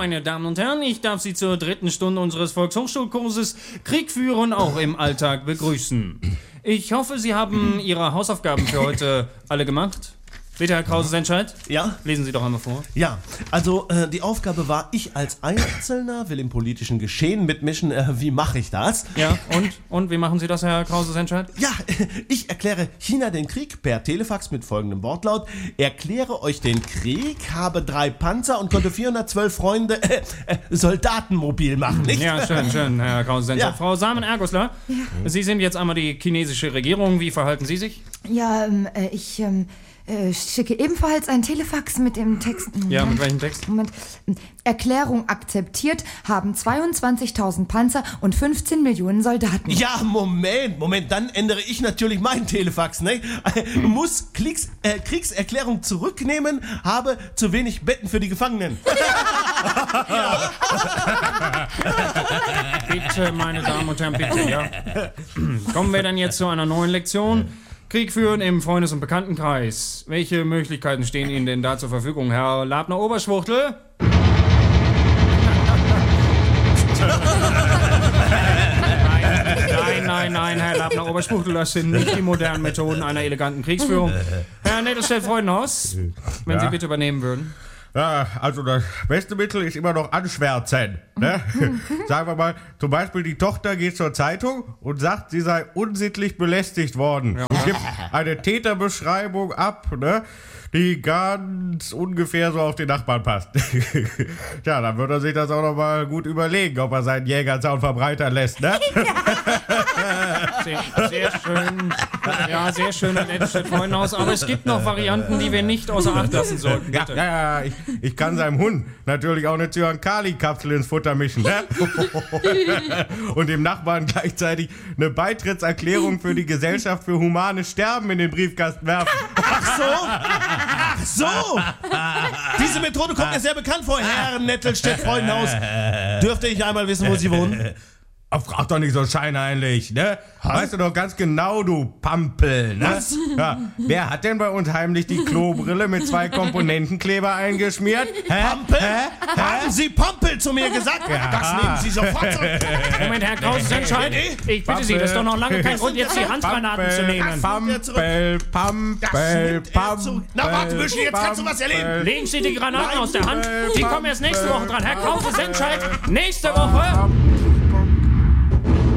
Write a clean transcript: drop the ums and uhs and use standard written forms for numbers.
meine Damen und Herren, ich darf Sie zur 3. Stunde unseres Volkshochschulkurses Krieg führen, auch im Alltag begrüßen. Ich hoffe, Sie haben Ihre Hausaufgaben für heute alle gemacht. Bitte, Herr Krause-Sennscheid? Ja? Lesen Sie doch einmal vor. Ja, also die Aufgabe war, ich als Einzelner will im politischen Geschehen mitmischen. Wie mache ich das? Ja, und wie machen Sie das, Herr Krause-Sennscheid? Ja, ich erkläre China den Krieg per Telefax mit folgendem Wortlaut. Erkläre euch den Krieg, habe 3 Panzer und konnte 412 Freunde Soldaten mobil machen, nicht? Ja, schön, Herr Krause-Sennscheid. Ja. Frau Samen-Ergosler, Sie sind jetzt einmal die chinesische Regierung. Wie verhalten Sie sich? Ja, ich schicke ebenfalls ein Telefax mit dem Text. Ja, mit welchem Text? Moment. Erklärung akzeptiert, haben 22.000 Panzer und 15 Millionen Soldaten. Ja, Moment, dann ändere ich natürlich meinen Telefax, ne? Muss Kriegserklärung zurücknehmen, habe zu wenig Betten für die Gefangenen. Bitte, meine Damen und Herren, bitte, ja. Kommen wir dann jetzt zu einer neuen Lektion. Krieg führen im Freundes- und Bekanntenkreis. Welche Möglichkeiten stehen Ihnen denn da zur Verfügung, Herr Labner-Oberschwuchtel? Nein, Herr Labner-Oberschwuchtel, das sind nicht die modernen Methoden einer eleganten Kriegsführung. Herr Nettelstedt-Freudenhaus, wenn Sie bitte übernehmen würden. Ja, also das beste Mittel ist immer noch anschwärzen. Ne? Sagen wir mal, zum Beispiel die Tochter geht zur Zeitung und sagt, sie sei unsittlich belästigt worden. Ja. Und gibt eine Täterbeschreibung ab, ne? Die ganz ungefähr so auf den Nachbarn passt. Tja, dann wird er sich das auch noch mal gut überlegen, ob er seinen Jägerzaun verbreitern lässt, ne? Sehr schön. Ja, sehr schön, Herr Nettelstedt-Freudenhaus. Aber es gibt noch Varianten, die wir nicht außer Acht lassen sollten. Bitte. Ja, ich kann seinem Hund natürlich auch eine Zyankali-Kapsel ins Futter mischen, ne? Und dem Nachbarn gleichzeitig eine Beitrittserklärung für die Gesellschaft für humanes Sterben in den Briefkasten werfen. Ach so! Diese Methode kommt mir sehr bekannt vor, Herr Nettelstedt-Freudenhaus. Dürfte ich einmal wissen, wo Sie wohnen? Frag doch nicht so scheinheilig, ne? Weißt du doch ganz genau, du Pampel, ne? Was? Ja, wer hat denn bei uns heimlich die Klobrille mit 2 Komponentenkleber eingeschmiert? Pampel? Haben Sie Pampel zu mir gesagt? Ja. Das nehmen Sie sofort zurück. Moment, Herr Krause-Sennscheid, ich bitte Sie, das ist doch noch lange kein Grund, jetzt die Handgranaten zu nehmen. Pampel. Na warte, Büschel, jetzt kannst du was erleben. Legen Sie die Granaten aus der Hand, die kommen erst nächste Woche dran. Herr Krause-Sennscheid, nächste Woche...